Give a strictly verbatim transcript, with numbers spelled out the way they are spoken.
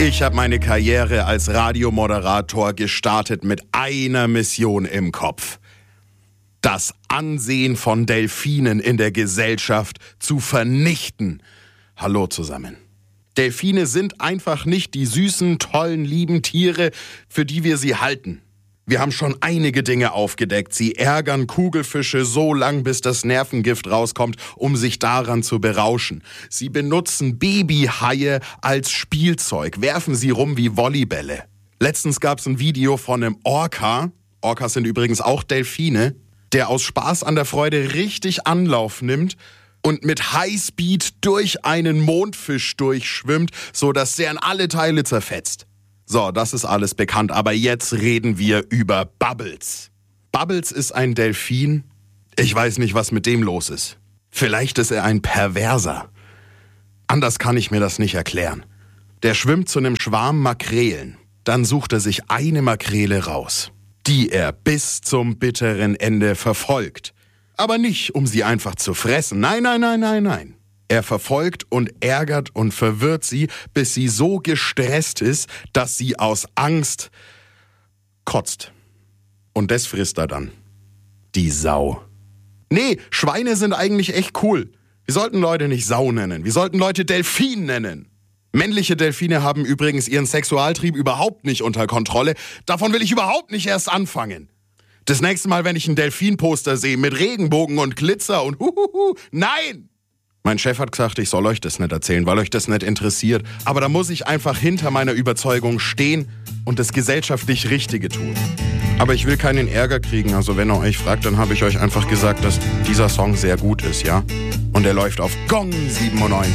Ich habe meine Karriere als Radiomoderator gestartet mit einer Mission im Kopf. Das Ansehen von Delfinen in der Gesellschaft zu vernichten. Hallo zusammen. Delfine sind einfach nicht die süßen, tollen, lieben Tiere, für die wir sie halten. Wir haben schon einige Dinge aufgedeckt. Sie ärgern Kugelfische so lang, bis das Nervengift rauskommt, um sich daran zu berauschen. Sie benutzen Babyhaie als Spielzeug, werfen sie rum wie Volleybälle. Letztens gab es ein Video von einem Orca, Orcas sind übrigens auch Delfine, der aus Spaß an der Freude richtig Anlauf nimmt und mit Highspeed durch einen Mondfisch durchschwimmt, sodass der in alle Teile zerfetzt. So, das ist alles bekannt, aber jetzt reden wir über Bubbles. Bubbles ist ein Delfin. Ich weiß nicht, was mit dem los ist. Vielleicht ist er ein Perverser. Anders kann ich mir das nicht erklären. Der schwimmt zu einem Schwarm Makrelen. Dann sucht er sich eine Makrele raus, die er bis zum bitteren Ende verfolgt. Aber nicht, um sie einfach zu fressen. Nein, nein, nein, nein, nein. Er verfolgt und ärgert und verwirrt sie, bis sie so gestresst ist, dass sie aus Angst kotzt. Und das frisst er dann. Die Sau. Nee, Schweine sind eigentlich echt cool. Wir sollten Leute nicht Sau nennen. Wir sollten Leute Delfin nennen. Männliche Delfine haben übrigens ihren Sexualtrieb überhaupt nicht unter Kontrolle. Davon will ich überhaupt nicht erst anfangen. Das nächste Mal, wenn ich ein Delfinposter sehe mit Regenbogen und Glitzer und huhuhu, nein! Mein Chef hat gesagt, ich soll euch das nicht erzählen, weil euch das nicht interessiert. Aber da muss ich einfach hinter meiner Überzeugung stehen und das gesellschaftlich Richtige tun. Aber ich will keinen Ärger kriegen. Also wenn ihr euch fragt, dann habe ich euch einfach gesagt, dass dieser Song sehr gut ist, ja? Und er läuft auf Gong siebenundneunzig.